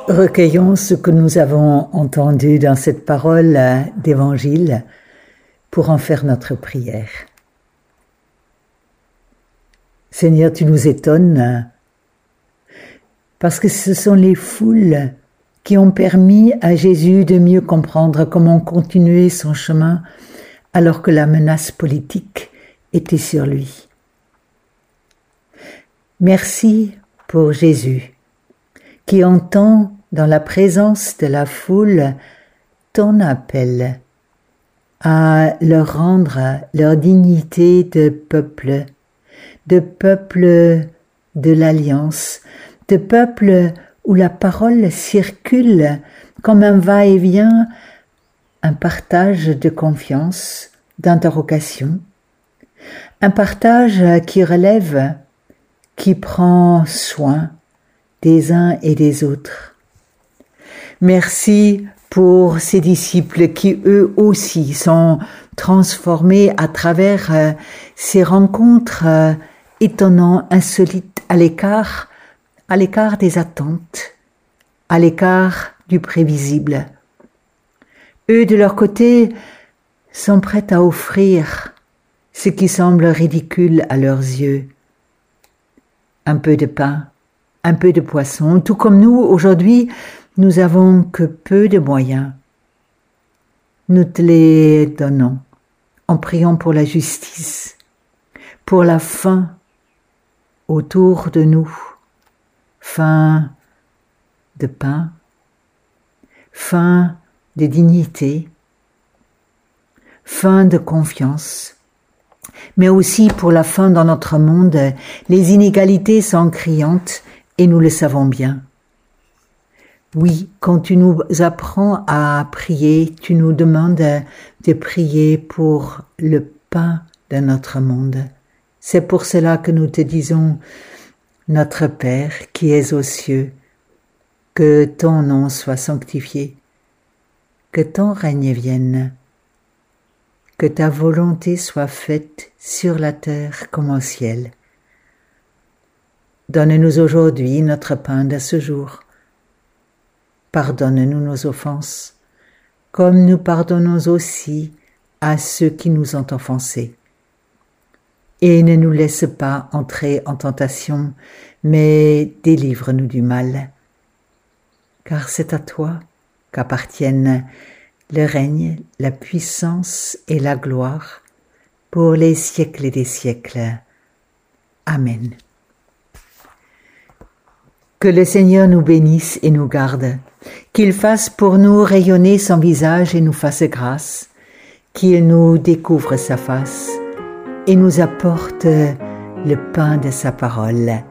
Recueillons ce que nous avons entendu dans cette parole d'évangile pour en faire notre prière. Seigneur, tu nous étonnes parce que ce sont les foules qui ont permis à Jésus de mieux comprendre comment continuer son chemin alors que la menace politique était sur lui. Merci pour Jésus qui entend dans la présence de la foule ton appel à leur rendre leur dignité de peuple de l'Alliance, de peuple où la parole circule comme un va-et-vient, un partage de confiance, d'interrogation, un partage qui relève, qui prend soin des uns et des autres. Merci pour ces disciples qui eux aussi sont transformés à travers ces rencontres étonnantes, insolites, à l'écart des attentes, à l'écart du prévisible. Eux, de leur côté, sont prêts à offrir ce qui semble ridicule à leurs yeux. Un peu de pain, un peu de poisson, tout comme nous, aujourd'hui, nous avons que peu de moyens. Nous te les donnons en priant pour la justice, pour la faim autour de nous, faim de pain, faim de dignité, faim de confiance, mais aussi pour la faim dans notre monde. Les inégalités sont criantes et nous le savons bien. Oui, quand tu nous apprends à prier, tu nous demandes de prier pour le pain de notre monde. C'est pour cela que nous te disons, notre Père qui es aux cieux, que ton nom soit sanctifié, que ton règne vienne, que ta volonté soit faite sur la terre comme au ciel. Donne-nous aujourd'hui notre pain de ce jour. Pardonne-nous nos offenses, comme nous pardonnons aussi à ceux qui nous ont offensés. Et ne nous laisse pas entrer en tentation, mais délivre-nous du mal. Car c'est à toi qu'appartiennent le règne, la puissance et la gloire pour les siècles des siècles. Amen. Que le Seigneur nous bénisse et nous garde, qu'il fasse pour nous rayonner son visage et nous fasse grâce, qu'il nous découvre sa face et nous apporte le pain de sa parole.